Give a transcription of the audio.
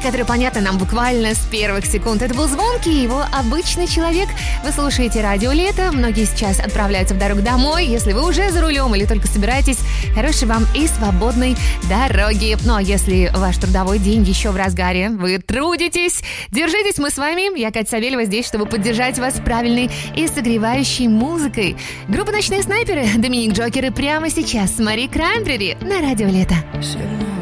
которые понятны нам буквально с первых секунд. Это был Звонкий, его «Обычный человек». Вы слушаете радио «Лето». Многие сейчас отправляются в дорогу домой. Если вы уже за рулем или только собираетесь, хорошей вам и свободной дороги. Ну а если ваш трудовой день еще в разгаре, вы трудитесь, держитесь, мы с вами. Я Катя Савельева здесь, чтобы поддержать вас правильной и согревающей музыкой. Группа «Ночные снайперы», Доминик Джокер и прямо сейчас Мари Краймбрери на радио «Лето».